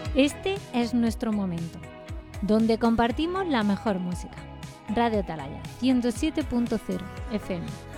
Este es nuestro momento, donde compartimos la mejor música. Radio Atalaya 107.0 FM.